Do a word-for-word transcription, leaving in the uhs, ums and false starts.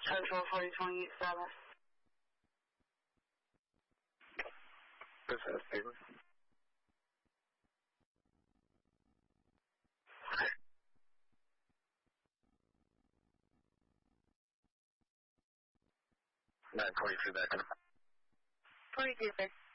Central forty twenty-eight status. This is Stephen. nine forty-two back in. forty-two, sir.